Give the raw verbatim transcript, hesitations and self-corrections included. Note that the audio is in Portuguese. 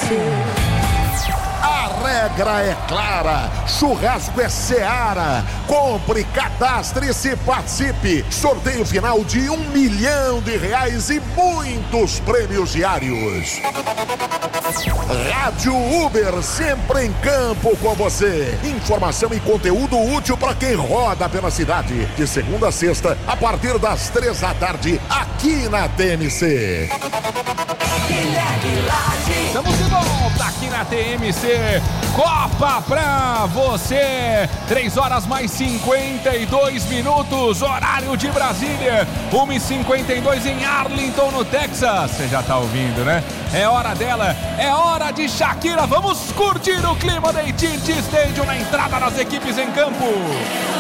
A regra é clara, churrasco é Seara. Compre, cadastre-se e participe. Sorteio final de um milhão de reais e muitos prêmios diários. Rádio Uber, sempre em campo com você. Informação e conteúdo útil para quem roda pela cidade. De segunda a sexta, a partir das três da tarde, aqui na T M C. Estamos de volta aqui na T M C. Copa pra você. três horas mais cinquenta e dois minutos. Horário de Brasília. uma e cinquenta e dois em Arlington, no Texas. Você já tá ouvindo, né? É hora dela. É hora de Shakira. Vamos curtir o clima da A T and T Stadium na entrada das equipes em campo.